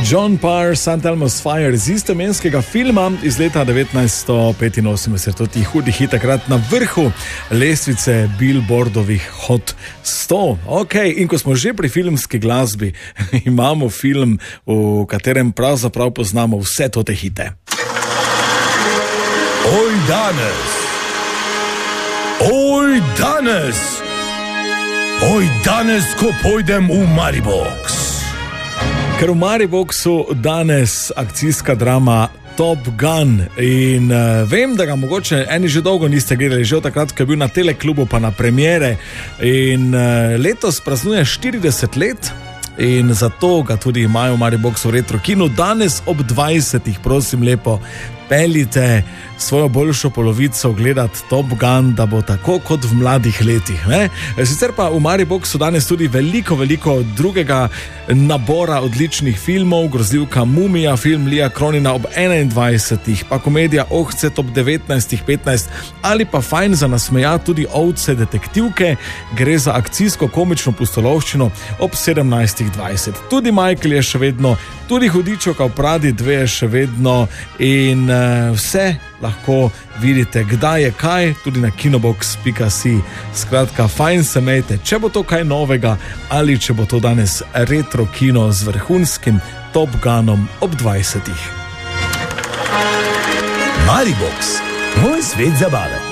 John Parr, St. Elmo's Fire iz istoimenskega filma iz leta 1985, tudi hudi hit takrat na vrhu lestvice Billboardovih Hot 100. Ok, in ko smo že pri filmski glasbi, imamo film, v katerem pravzaprav poznamo vse te hite. Oj danes! Oj danes! Oj danes, ko pojdem v Maribox! Ker v Mariboxu danes akcijska drama Top Gun in vem, da ga mogoče eni že dolgo niste gledali, že od takrat, ko je bil na Teleklubu pa na premiere in letos praznuje 40 let in zato ga tudi imajo v Mariboxu retro kinu. Danes ob 20, prosim lepo, peljite svojo boljšo polovico gledati Top Gun, da bo tako kot v mladih letih. Ne? Sicer pa v Mariboxu danes tudi veliko drugega nabora odličnih filmov, grozljivka Mumija, film Lija Kronina ob 21, pa komedija Ohcet ob 19:15 ali pa fajn za nasmejati tudi Ovce detektivke, gre za akcijsko komično pustolovščino ob 17:20. Tudi Michael je še vedno, tudi Hudičevka v Pradi 2 je še vedno in vse lahko vidite, kdaj je kaj, tudi na kinobox.si. Skratka, fajn se mejte, če bo to kaj novega ali če bo to danes retro kino z vrhunskim Top Gunom ob 20. Maribox, moj svet zabave.